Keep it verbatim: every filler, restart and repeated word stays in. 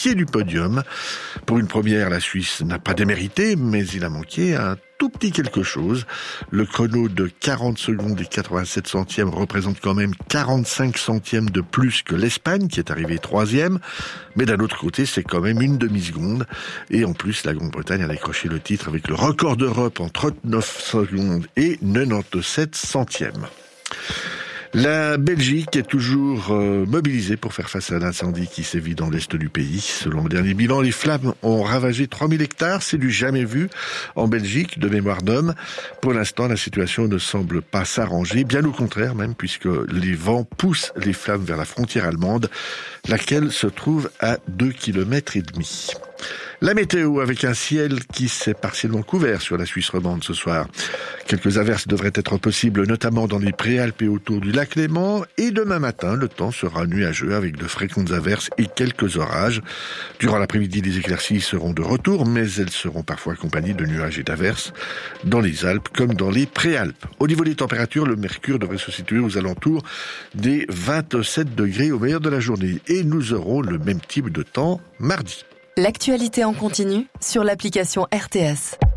pied du podium. Pour une première, la Suisse n'a pas démérité, mais il a manqué un tout petit quelque chose. Le chrono de quarante secondes et quatre-vingt-sept centièmes représente quand même quarante-cinq centièmes de plus que l'Espagne, qui est arrivée troisième. Mais d'un autre côté, c'est quand même une demi-seconde. Et en plus, la Grande-Bretagne a décroché le titre avec le record d'Europe en trente-neuf secondes et quatre-vingt-dix-sept centièmes. La Belgique est toujours euh, mobilisée pour faire face à l'incendie qui sévit dans l'est du pays. Selon le dernier bilan, les flammes ont ravagé trois mille hectares. C'est du jamais vu en Belgique, de mémoire d'homme. Pour l'instant, la situation ne semble pas s'arranger, bien au contraire même, puisque les vents poussent les flammes vers la frontière allemande, laquelle se trouve à deux kilomètres et demi. La météo avec un ciel qui s'est partiellement couvert sur la Suisse romande ce soir. Quelques averses devraient être possibles, notamment dans les Préalpes et autour du lac Léman. Et demain matin, le temps sera nuageux avec de fréquentes averses et quelques orages. Durant l'après-midi, les éclaircies seront de retour, mais elles seront parfois accompagnées de nuages et d'averses dans les Alpes comme dans les Préalpes. Au niveau des températures, le mercure devrait se situer aux alentours des vingt-sept degrés au meilleur de la journée. Et nous aurons le même type de temps mardi. L'actualité en continu sur l'application R T S.